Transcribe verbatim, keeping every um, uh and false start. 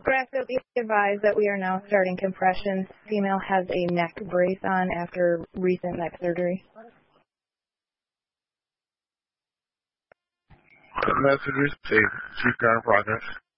Correct, so be advised that we are now starting compressions. Female has a neck brace on after recent neck surgery. The message is safe. Keep going in progress.